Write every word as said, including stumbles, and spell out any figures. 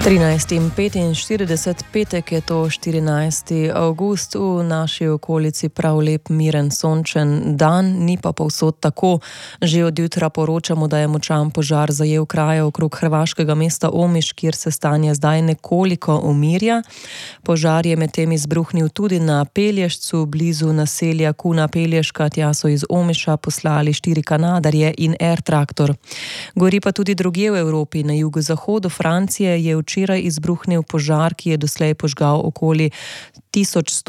trinajsti in petinštirideset, petek je to štirinajsti avgust, v naši okolici prav lep, miren, sončen dan, ni pa povsod tako. Že od jutra poročamo, da je močan požar zajel kraje okrog hrvaškega mesta Omiš, kjer se stanje zdaj nekoliko umirja. Požar je medtem izbruhnil tudi na Pelješcu, blizu naselja Kuna Pelješka, tja so iz Omiša poslali štiri kanadarje in air traktor. Gori pa tudi drugje v Evropi, na jugozahodu Francije je včeraj izbruhnil požar, ki je doslej požgal okoli tisoč sto